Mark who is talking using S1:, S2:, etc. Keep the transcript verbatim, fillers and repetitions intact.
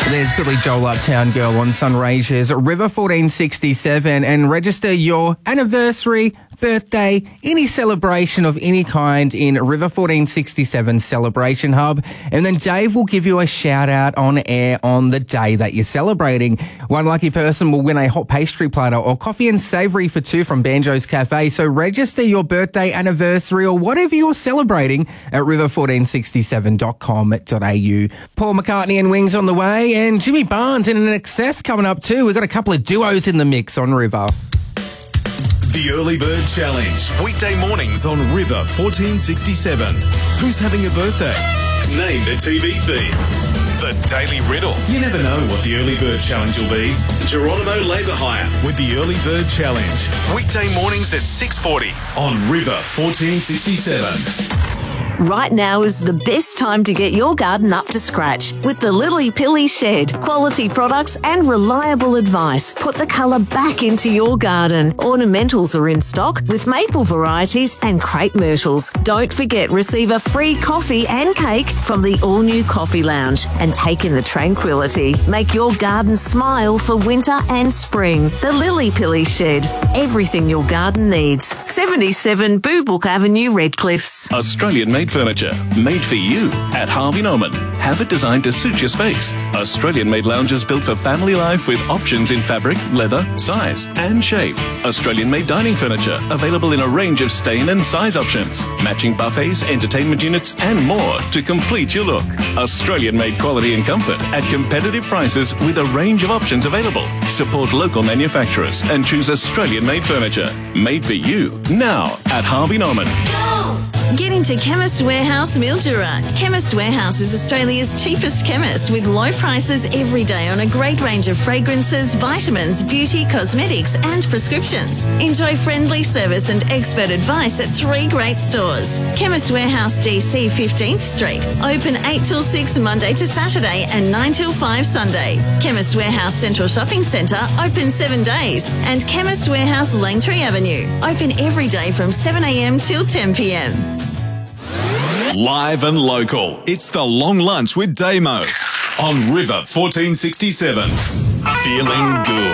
S1: There's Billy Joel, Uptown Girl on Sunraysia's River fourteen sixty-seven, and register your anniversary, birthday, any celebration of any kind in River fourteen sixty-seven Celebration Hub, and then Dave will give you a shout out on air on the day that you're celebrating. One lucky person will win a hot pastry platter or coffee and savoury for two from Banjo's Cafe. So register your birthday, anniversary or whatever you're celebrating at river fourteen sixty-seven dot com dot a u. Paul McCartney and Wings on the way, and Jimmy Barnes and An Excess coming up too. We've got a couple of duos in the mix on River.
S2: The Early Bird Challenge, weekday mornings on River fourteen sixty-seven. Who's having a birthday? Name the T V theme. The Daily Riddle. You never know what the Early Bird Challenge will be. Geronimo Labour Hire with the Early Bird Challenge. Weekday mornings at six forty on River fourteen sixty-seven.
S3: Right now is the best time to get your garden up to scratch with the Lily Pilly Shed. Quality products and reliable advice. Put the colour back into your garden. Ornamentals are in stock with maple varieties and crepe myrtles. Don't forget, receive a free coffee and cake from the all-new Coffee Lounge and take in the tranquility. Make your garden smile for winter and spring. The Lily Pilly Shed. Everything your garden needs. seventy-seven Boobook Avenue, Redcliffs.
S4: Australian-made furniture, made for you at Harvey Norman. Have it designed to suit your space. Australian-made lounges built for family life with options in fabric, leather, size and shape. Australian-made dining furniture available in a range of stain and size options. Matching buffets, entertainment units and more to complete your look. Australian-made quality and comfort at competitive prices with a range of options available. Support local manufacturers and choose Australian-made furniture. Made for you now at Harvey Norman.
S5: Get into Chemist Warehouse Mildura. Chemist Warehouse is Australia's cheapest chemist with low prices every day on a great range of fragrances, vitamins, beauty, cosmetics and prescriptions. Enjoy friendly service and expert advice at three great stores. Chemist Warehouse D C fifteenth Street. Open eight till six Monday to Saturday and nine till five Sunday. Chemist Warehouse Central Shopping Centre open seven days. And Chemist Warehouse Langtree Avenue. Open every day from seven a m till ten p m.
S2: Live and local, it's the Long Lunch with Damo on River fourteen sixty-seven. Feeling good.